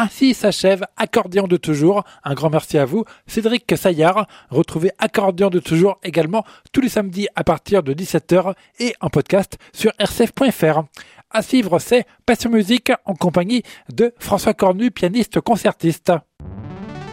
Ainsi s'achève Accordéon de toujours. Un grand merci à vous, Cédric Saillard. Retrouvez Accordéon de toujours également tous les samedis à partir de 17h et en podcast sur rcf.fr. À suivre, c'est Passion Musique en compagnie de François Cornu, pianiste concertiste.